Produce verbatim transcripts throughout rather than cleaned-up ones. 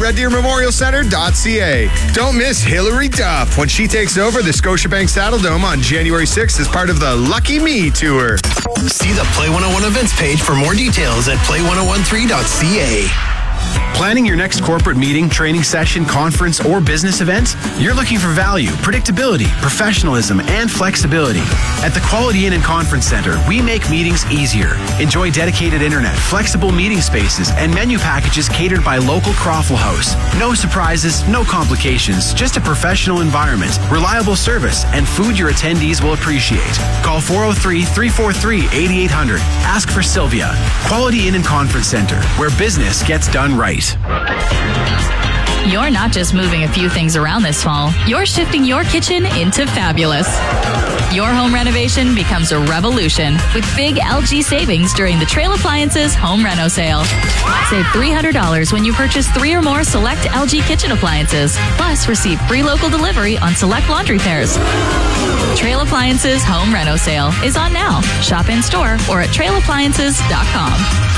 red deer memorial center dot c a. Don't miss Hillary Duff when she takes over the Scotiabank Saddledome on January sixth as part of the Lucky Me Tour. See the Play one oh one events page for more details at play ten thirteen dot c a. Planning your next corporate meeting, training session, conference, or business event? You're looking for value, predictability, professionalism, and flexibility. At the Quality Inn and Conference Center, we make meetings easier. Enjoy dedicated internet, flexible meeting spaces, and menu packages catered by local Croffle House. No surprises, no complications, just a professional environment, reliable service, and food your attendees will appreciate. Call four oh three, three four three, eight eight hundred. Ask for Sylvia. Quality Inn and Conference Center, where business gets done right. You're not just moving a few things around this fall, you're shifting your kitchen into fabulous. Your home renovation becomes a revolution with big L G savings during the Trail Appliances Home Reno Sale. Save three hundred dollars when you purchase three or more select L G kitchen appliances. Plus, receive free local delivery on select laundry pairs. Trail Appliances Home Reno Sale is on now. Shop in store or at trail appliances dot com.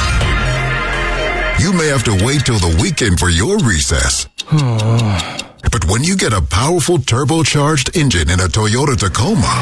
You may have to wait till the weekend for your recess. But when you get a powerful turbocharged engine in a Toyota Tacoma,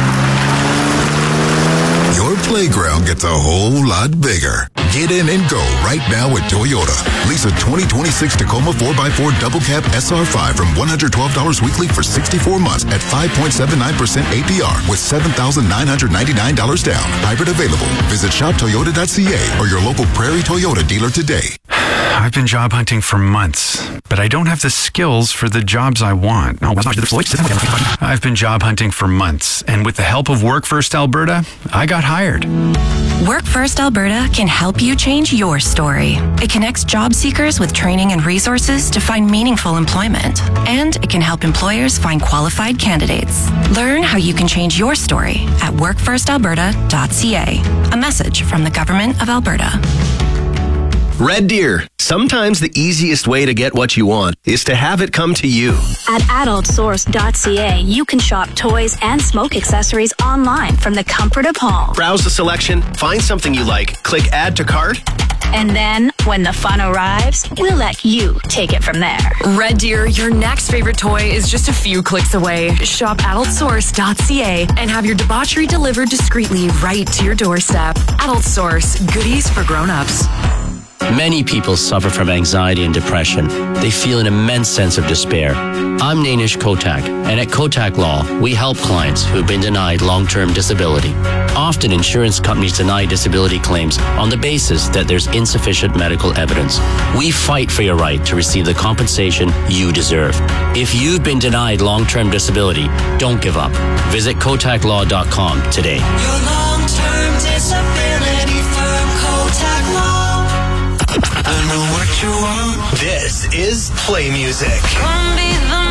your playground gets a whole lot bigger. Get in and go right now at Toyota. Lease a twenty twenty-six Tacoma four by four Double Cab S R five from one hundred twelve dollars weekly for sixty-four months at five point seven nine percent A P R with seven thousand nine hundred ninety-nine dollars down. Hybrid available. Visit shop toyota dot c a or your local Prairie Toyota dealer today. I've been job hunting for months, but I don't have the skills for the jobs I want. I've been job hunting for months, and with the help of Work First Alberta, I got hired. Work First Alberta can help you change your story. It connects job seekers with training and resources to find meaningful employment, and it can help employers find qualified candidates. Learn how you can change your story at work first alberta dot c a. A message from the Government of Alberta. Red Deer. Sometimes the easiest way to get what you want is to have it come to you. At adult source dot c a, you can shop toys and smoke accessories online from the comfort of home. Browse the selection, find something you like, click add to cart. And then, when the fun arrives, we'll let you take it from there. Red Deer, your next favorite toy is just a few clicks away. Shop adult source dot c a and have your debauchery delivered discreetly right to your doorstep. Adult Source, goodies for grown-ups. Many people suffer from anxiety and depression. They feel an immense sense of despair. I'm Nainish Kotak, and at Kotak Law, we help clients who've been denied long-term disability. Often, insurance companies deny disability claims on the basis that there's insufficient medical evidence. We fight for your right to receive the compensation you deserve. If you've been denied long-term disability, don't give up. Visit kotak law dot com today. Your long-term disability firm, Kotak Law. I know what you want. This is Play Music. Come be the